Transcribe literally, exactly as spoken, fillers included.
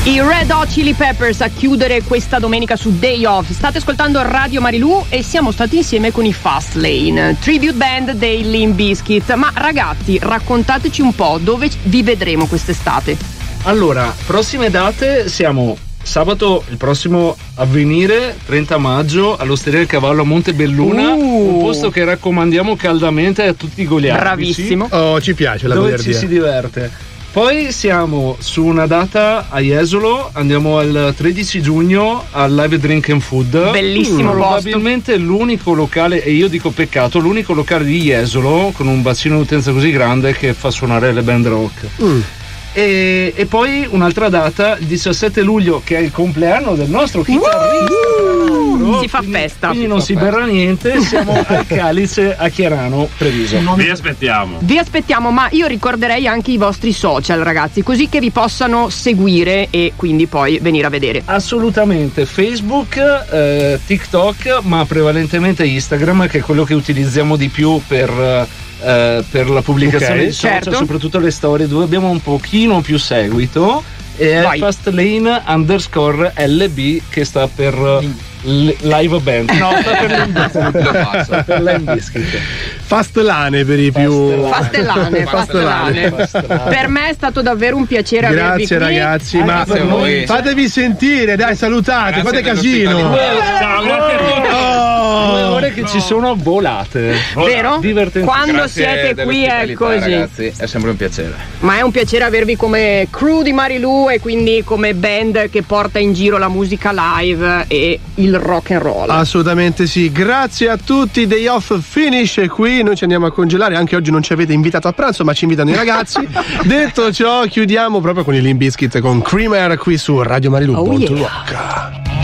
I Red Hot Chili Peppers a chiudere questa domenica su Day Off. State ascoltando Radio Marilù e siamo stati insieme con i Fast Lane, tribute band dei Limp Bizkit. Ma ragazzi, raccontateci un po' dove vi vedremo quest'estate. Allora, prossime date siamo sabato il prossimo Avvenire, trenta maggio, all'Osteria del Cavallo a Montebelluna, uh. un posto che raccomandiamo caldamente a tutti i goliardici. Bravissimo. Oh, ci piace la dove goliardia. ci si diverte. Poi siamo su una data a Jesolo, andiamo al tredici giugno al Live Drink and Food. Bellissimo mm, posto. Probabilmente l'unico locale, e io dico peccato, l'unico locale di Jesolo con un bacino d'utenza così grande che fa suonare le band rock. Mm. E, e poi un'altra data, il diciassette luglio, che è il compleanno del nostro chitarrista. Uh, si fa quindi, festa. Quindi si non fa si festa. berrà niente, siamo al Calice a Chiarano, Treviso. Vi aspettiamo. Vi aspettiamo, ma io ricorderei anche i vostri social, ragazzi, così che vi possano seguire e quindi poi venire a vedere. Assolutamente, Facebook, eh, TikTok, ma prevalentemente Instagram, che è quello che utilizziamo di più per... Uh, per la pubblicazione okay, di social, certo. soprattutto le storie dove abbiamo un pochino più seguito, e è Fastlane underscore L B, che sta per uh, l- live band, no, sta per, per Limp Bizkit. Fastlane per i più Fastellane, Fastellane. Fastellane. Per me è stato davvero un piacere avervi Grazie qui. ragazzi, Anche ma per voi. fatevi sentire, dai, salutate, fate casino. Ciao, grazie a tutti. Due ore che ci sono volate, Vero? divertenti. Quando Grazie siete qui è così. ragazzi, è sempre un piacere. Ma è un piacere avervi come crew di Marilù e quindi come band che porta in giro la musica live e il rock and roll. Assolutamente sì, grazie a tutti. Day Off finisce qui, noi ci andiamo a congelare, anche oggi non ci avete invitato a pranzo ma ci invitano i ragazzi. Detto ciò, chiudiamo proprio con i Limp Bizkit con Creamer qui su Radio Marilù. Oh Born yeah. to Rock.